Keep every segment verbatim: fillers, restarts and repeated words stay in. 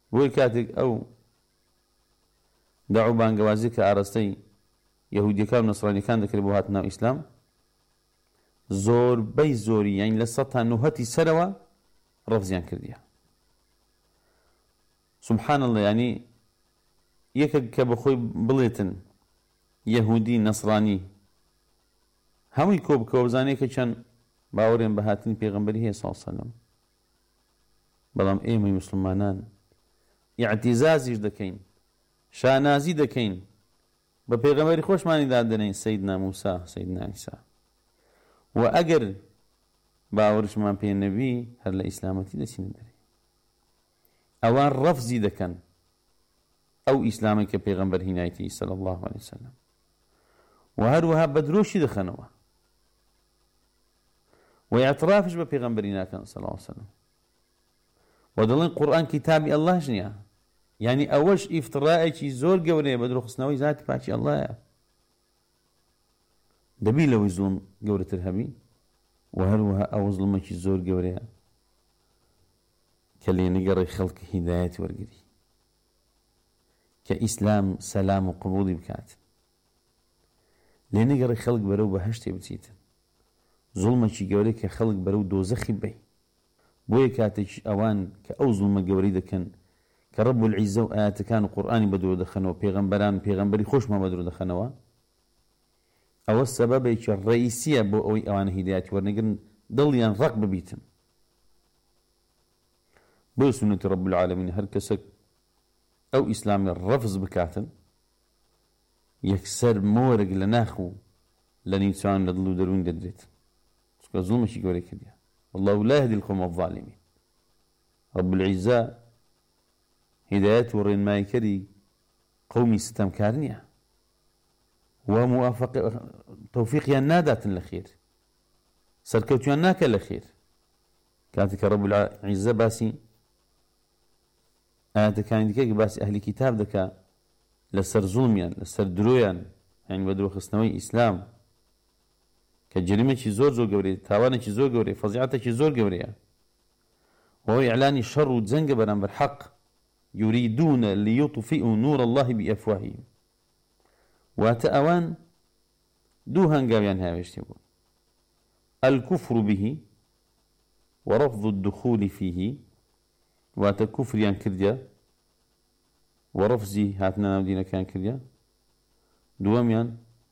بۆی کاتێک ئەو داع و بانگەوازی کە ئاراستەی یەهودیەکان و نەسڕانیەکان دەکرێت بۆ هاتنەوە ئیسلام زۆربەی زۆری یان لە سەد تا نۆهەتی سەرەوە ڕەفزیان کردیە. سبحان الله، ینی یەکێک کە بەخۆی بڵێتن یەهودی نەسڕانی هەمووی کۆ بکەوە بزانێت کە چەند باوەڕێن بە هاتنی پێغەمبەری هەیە سەڵ سەلەم. بەڵام ئێمەی موسڵمانان ئیعتیزازیش دەکەین، شانازی دەکەین، بە پێغەمبەری خۆشمانی دادەنین سەیدنا موسا سەیدنا عیسا، و ئەگەر باوەڕشمان پێ نەبی هەر لە ئیسلامەتی دەچینە دەرێ. ئەوان ڕەفزی دەکەن ئەو ئیسلامی کە پێغەمبەر هینایەتی صلی الله علیه وسلم، و هەروەها بە درۆشی دەخەنەوە و ئیعترافش بە پێغەمبەری ناکەن صلی الله علیه وسلم، و دەڵێن قورئان کتابی ئەڵڵاش نییە. یعنی ئەوەش ئیفتراءێکی زۆر گەورەیە بە درۆخستنەوەی ذاتی پاکی ئەڵڵایە. دەبی لەوەی زوڵم گەورەتر هەبی، و هەروەها ئەوە زوڵمێکی زۆر گەورەیە کە لێنەگەڕی خەڵکی هیدایەتی وەرگری، کە ئیسلام سەلام و قبوڵی بکات، لێنەگەڕی خەڵک بەرەو بەهەشتێ بچیتن. زوڵمێکی گەورەی کە خەڵک بەرەو دۆزەخی بێ. بۆیە کاتێکی ئەوان کە ئەو زوڵمە گەورەی دەکەن کە ڕەب العیزە و ئاەتەکان و قورئانی بە درۆ دەخەنەوە، پێغەمبەران پێغەمبەری خۆشمان بە درۆ دەخەنەوە، ئەوە سەبەبێکی ڕئیسیە بۆ ئەوەی ئەوانە هیدایەتی وەرنەگرن، دڵیان ڕق ببیتن. بۆ سنەتی ڕەب العالەمین هەر کەسێک ئەو ئیسلامی ڕەفز بکاتن، یەکسەر مۆرگ لە ناخ و لە نیوچان لە دڵ و دەروون دەدرێت، چونکە زوڵمێکی گەورەی کردیە. والله لا يهدي القوم الظالمين. رب العزة هدايات ورين كري قومي ستم كارنيا وموافق توفيقيا نادات لخير سركوتيا ناك لخير. كانت رب العزة باسي آيات كان ديك باسي أهل كتاب دكا لسر ظلميا لسر درويا، يعني بدرو خصنوي إسلام كجريمة شي زور زور قوري، تاوانا شي زور قوري، فظيعة شي زور قوري، وهو إعلان شر وزنق بنام بالحق يريدون ليطفئوا نور الله بأفواههم. واتأوان دو هنقاويان هاويش تقول الكفر به ورفض الدخول فيه، واتكفر يان كرديا ورفضي هاتنا نودينا كان كرديا، دوام يان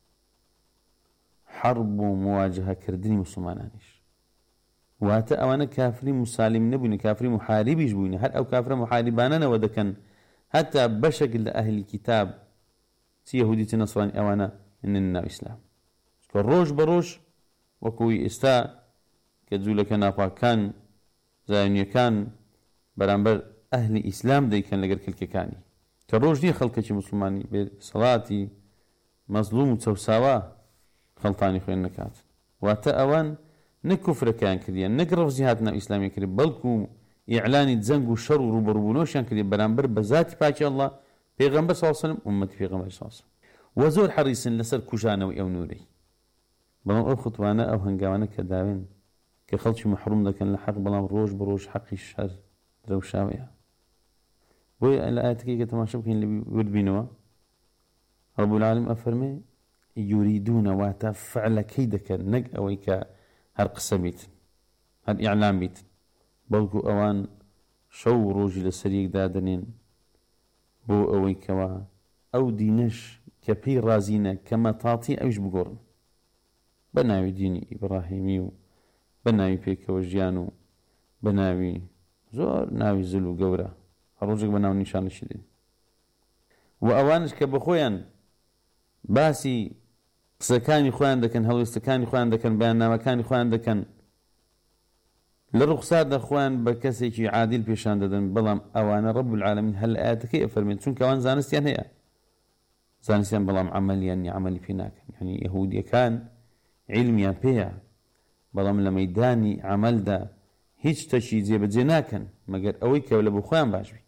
حرب ومواجهة كردني مسلمانانيش. واتا اوانا كافري مسالم نبوين، كافري محاربيش بوين، هل او كافر محارباننا ودكن حتى بشكل اهل الكتاب سي يهودي نصراني اوانا اننا اسلام. الروج بروج وكوي استا كذولا كان ابا كان زاينيا كان برامبر اهل اسلام دي كان لقر كل كاني كروج دي خلقتي مسلماني بصلاتي مظلوم وتوساوا خلطاني خوين نكات. واتا اوان نكفر كان كذي نقرف زهادنا إسلامي كذي بلكو إعلان زنق وشر وروبروبونوشان كذي برامبر بذات باقي الله پیغمبر صلى الله عليه وسلم أمتي پیغمبر صلى الله عليه وسلم وزور حريص لسر كجانا أو نوري. بلام أو خطوانا أو هنجاوانا كداوين كخلش محروم ده كان لحق بلام روج بروج حق الشر روشاوية. بوي الآيات كي كتماشى كين اللي بيود بينوا رب العالمين أفرمي يريدون واتا فعل كيدك نج أويك هر قصة بيت هر إعلام بيت بلكو أوان شو روجي لسريك دادنين بو أوي كوا أو دينش كبي رازينا كما تعطي أوش بقورن بناوي ديني إبراهيمي بناوي بيك وجيانو بناوي زور ناوي زلو قورا هروجك بناوي نشان الشديد. وأوانش كبخويا باسي قسەکانی خۆیان دەکەن، هەڵوێستەکانی خۆیان دەکەن، بەیاننامەکانی خۆیان دەکەن، لە ڕوخساردا خۆیان بە کەسێکی عادل پێشان دەدەن. بەڵام ئەوانە ڕەب العالەمین هەل ئاەتەکەی ئەفەرمێت چونکە ئەوان زانستیان هەیە، زانستیان بەڵام عەمەلیان نییە، عەمەلی پێ ناکەن. یعنی یەهودیەکان عیلمیان پێیە بەڵام لە مەیدانی عەمەلدا هیچ تەشی جێبەجێ ناکەن مەگەر ئەوەی کە لە بۆ خۆیان باش بێت.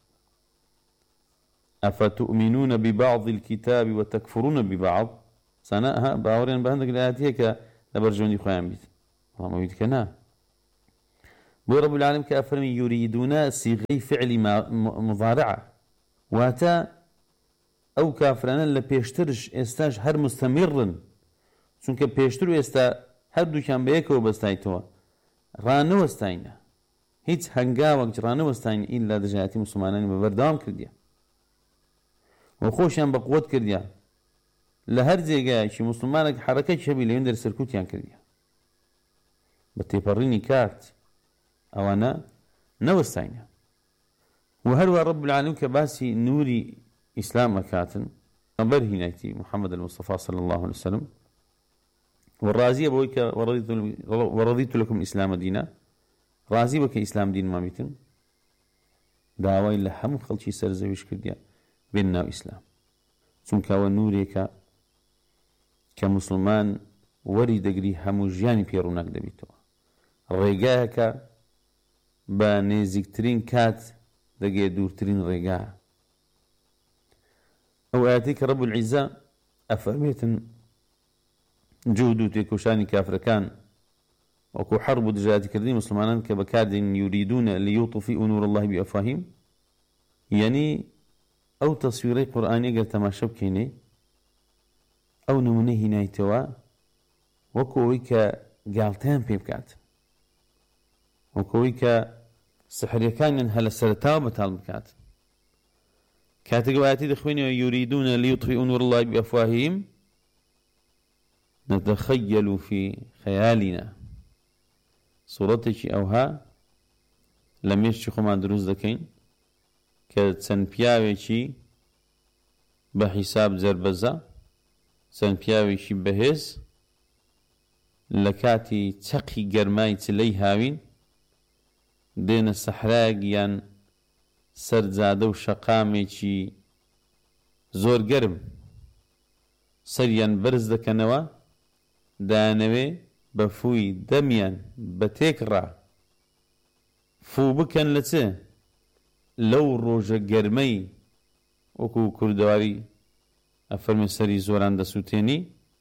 ئەفەتؤمنون ببعض الكتاب وتكفرون ببعض سنة باورين بهندك الآيات هيك لبرجوني خوان بيت والله ما بيت كنا بۆ رب العالمین کە ئەفەرمی یوریدونە سیغەی فعلی مضارعە، واتە ئەو کافرانە لە پێشترش ئێستاش هەر مستەمیڕن، چونکە پێشتر و ئێستا هەردووکیان بە یەکەوە بەستایتەوە، ڕانەوەستاینە، هیچ هەنگاوەک ڕانەوەستاین ئیلا دژایەتی موسڵمانانی بەبەردەوام کردیە و خۆشیان بە قووەت کردیە، لە هەر جێگایەکی موسڵمانێک حەرەکەی هەبی لەوێن دەرسەرکوتیان کردیە بە تێپەڕینی کارت، ئەوانە نەوەستاینە. و هەروە رب العالمین کە باسی نوری ئیسلام ئەکاتن بەر هینایەتی محەممەد المصطفى صلى الله عليه وسلم والرازية بويك ورضيت لكم الإسلام دينا، رازي بك إسلام دين ما بيتن داوای لە هەموو خەڵکی سەرزەویش کردیا بێن ناو ئیسلام، چونکەوە نورێکە کە موسڵمان وەری دەگری هەموو ژیانی پێڕووناک دەبیتەوە، ڕێگایەکە بە نێزیکترین کات دەگێ دوورترین ڕێگا. ئەو ئاەتی کە رب العیزە ئەفەرمێتن جوود و تێکۆشانی کافرەکان وەکو حەرب و دژایەتیکردنی موسڵمانان کە بەکاردێن یوریدونە لیوطفیئوا نور الله بئەفواهیم، یعنی ئەو تەسویرەی قورئانی ئەگەر تەماشە بکەینێ ئەو نمونەی هینایەتەوە وەکو ئەوەی کە گاڵتەیان پێ بکات، وەکو ئەوەی کە سحریەکانیان هەلە سەرەتاوە بەتاڵ بکات. کاتێک ئایەتی دەخوێنەوە یوریدونە لیوطفیئوا نور الله بئەفواهیم نتخيل في خيالنا سوورەتێکی ئەوها لە مێشتی خۆمان دروست دەکەین کە چەند پیاوێکی بە حیساب جەربەزە، چەند پیاوێکی بەهێز لە کاتی چەقی گەرمای چلەی هاوین دێنە سەحرایەک یان سەرجادە و شەقامێکی زۆر گەرم، سەریان بەرز دەکەنەوە، دانەوێ بە فووی دەمیان بە تێکڕا فوو بکەن لە چێ لەو ڕۆژە گەرمەی وەکو کوردەواری ئەفەرمێ سەری زۆران دەسووتێنی،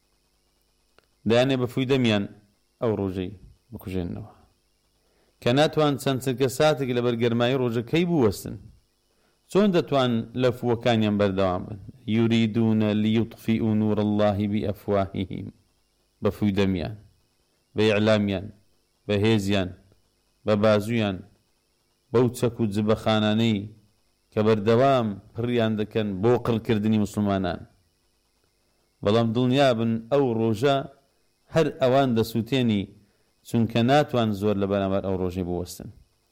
دایانێ بە فووی دەمیان ئەو ڕۆژەی بکوژێنەوە کە ناتوان چەند چرکە ساتێک لە بەرگەرمایی ڕۆژەکەی بوەستن. چۆن دەتوان لە فووەکانیان بەردەوام بن؟ یوریدونە لیوطفیئوا نور الله بئەفواهیم، بە فووی دەمیان، بە ئیعلامیان، بە هێزیان، بە بازویان، بەو چەک و جبەخانانەی کە بەردەوام پڕیان دەکەن بۆ قڕکردنی موسڵمانان، بەڵام دڵنیابن ئەو ڕۆژە هەر ئەوان دەسووتێنی چونکە ناتوان زۆر لە بەرامبەر ئەو ڕۆژێ بوەستن.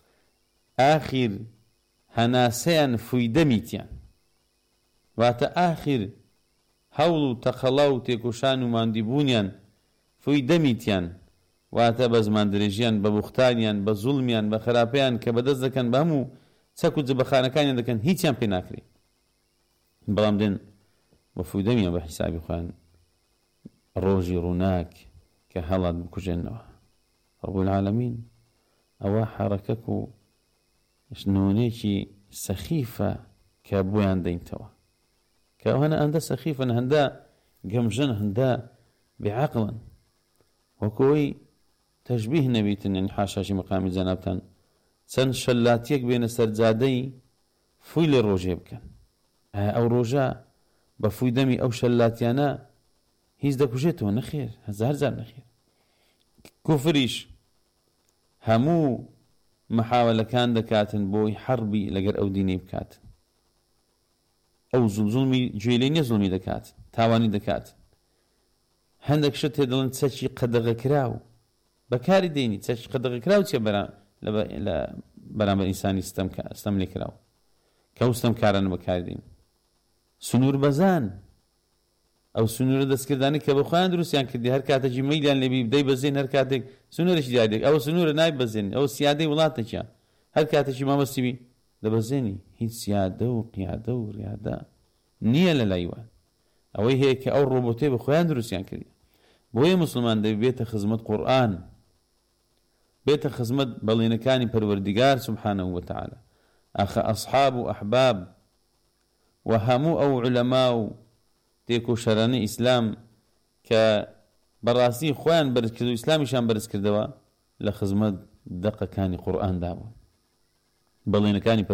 ئاخیر هەناسەیان فووی دەمیتیان، واتە ئاخیر هەوڵ و تەقەڵا و تێکۆشان و ماندیبوونیان فووی دەمیتیان، واتە بە زمان درێژیان، بە بوختانیان، بە زوڵمیان، بە خراپەیان کە بەدەست دەکەن بە هەموو چەک و جبەخانەکانیان دەکەن هیچیان پێ ناکرێ، بەڵام دێن بە فووی دەمیان بە حیسابی خۆیان ڕۆژی ڕووناک کە هەڵات بکوژێنەوە. رب العالمین ئەوە حەرەکەک و نمونەیەکی سەخیفە کە بۆیان دەینتەوە، کە ئەوانە هەندە سەخیفن، هەندە گەمژن، هەندە بێعەقڵن، وەکۆی تەشبیه نەبیتن، یعنی حاشاشی مەقامی جەنابتان چەند شەلاتیەک بێنە سەرجادەی فووی لێ ڕۆژێ بکەن، ئەو ڕۆژە بە فووی دەمی ئەو شەلاتیانە هیچ دەکوژێتەوە؟ نەخێر، هەزار جار نەخێر. کوفریش هەموو محاولەکان دەکاتن بۆی حەربی لەگەر ئەو دینەی بکاتن، ئەو زوڵمی گوێ لێ نییە، زوڵمی دەکات، تاوانی دەکات. هەندێک شت هەیە دەڵێن چەکی قەدەغەکراو بەکاری دێنی، چەکی قەدەغەکراو چیە لە بەرامبەر ئینسانی ستەم لێکراوە کە ئەو ستەم کارانە بەکاری دێن. سنوور بەزان، ئەو سنوورە دەستکردانی کە بە خۆیان دروستیان کردی، هەر کاتێکی مەیلیان لێبی بدەی بەزێن، هەر کاتێک سنوورێکی دیارێک ئەوە سنوورە نای بەزێن، ئەو سیادەی وڵاتێکە، هەر کاتێکی مامەستیبی دەبەزێنی. هیچ سیادە و قیادە و ڕیادە نییە لە لایوان، ئەوەی هەیە کە ئەو ڕۆبۆتێ بە خۆیان دروستیان کردی. بۆیە موسڵمان دەبێتە خزمەت قورئان، بێتە خزمەت بەڵێنەکانی پەروەردیگار سوبحانەهو وتەعالا. ئاخە ئەصحاب و ئەحباب و هەموو ئەو عولەما و تێکۆشەرانەی ئیسلام کە بەڕاستی خۆیان بەرز کرد و ئیسلامیشان بەرز کردەوە لە خزمەت دقەکانی قورئان دابوون بەڵێنەکانی